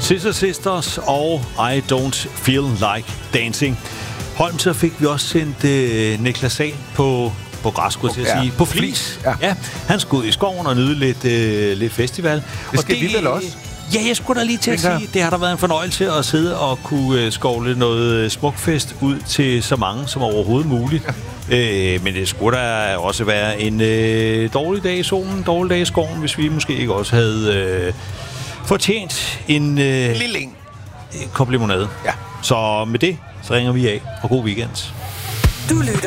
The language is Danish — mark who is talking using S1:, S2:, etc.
S1: Sister Sisters og I Don't Feel Like Dancing. Holm, så fik vi også sendt Niklas Sahl på græs, skulle jeg sige. På flis. Ja. Han skulle ud i skoven og nyde lidt festival.
S2: Det skal vi vel også?
S1: Ja, jeg skulle da lige til at sige, det har der været en fornøjelse at sidde og kunne skovle noget smukfest ud til så mange som overhovedet muligt. Men det skulle da også være en dårlig dag i solen, en dårlig dag i skoven, hvis vi måske ikke også havde fortjent en
S2: lille
S1: kop limonade.
S2: Ja.
S1: Så med det, så ringer vi af, og god weekend.
S3: Du lytter